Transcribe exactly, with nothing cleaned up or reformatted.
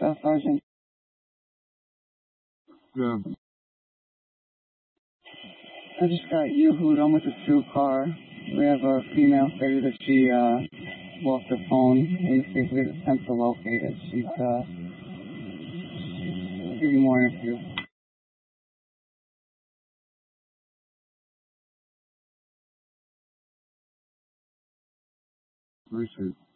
Staff Sergeant. Yeah. I just got yoo-hooed. I'm with a two car. We have a female say that she uh, lost her phone. Basically, attempt to locate it. She's uh, give you more interview. Appreciate it.